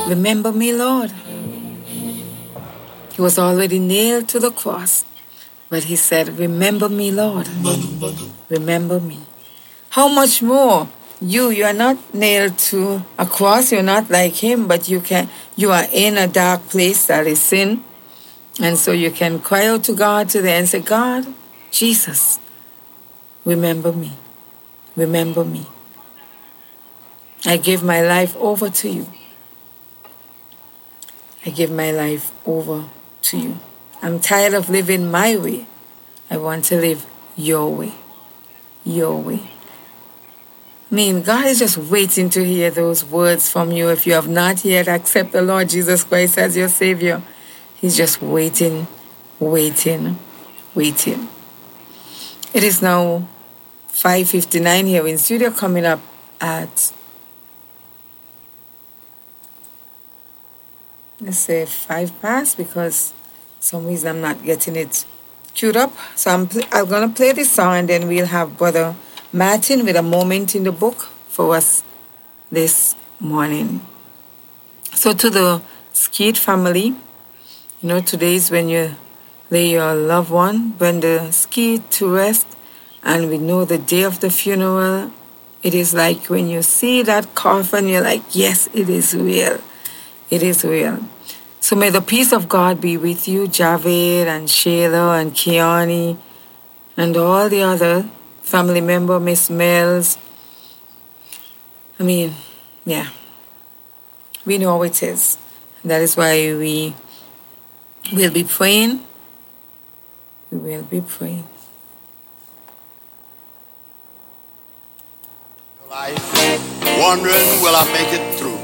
Remember me, Lord. He was already nailed to the cross, but he said, remember me, Lord. Remember me. How much more? You are not nailed to a cross. You're not like him, but you are in a dark place that is sin. And so you can cry out to God today and say, God, Jesus, remember me. Remember me. I give my life over to you. I give my life over to you. I'm tired of living my way. I want to live your way. Your way. I mean, God is just waiting to hear those words from you. If you have not yet accepted the Lord Jesus Christ as your Savior, He's just waiting, waiting, waiting. It is now 5:59 here in studio, coming up at, let's say, 5 past, because for some reason I'm not getting it queued up. So I'm going to play this song, and then we'll have Brother Martin with a moment in the book for us this morning. So to the Skeet family, today is when you lay your loved one, bring the Skeet to rest, and we know the day of the funeral. It is like when you see that coffin, you're like, yes, it is real. It is real. So may the peace of God be with you, Javed and Shayla and Keani and all the other family member, Miss Mills. I mean, yeah. We know how it is. That is why we will be praying. We will be praying. Life, wondering will I make it through?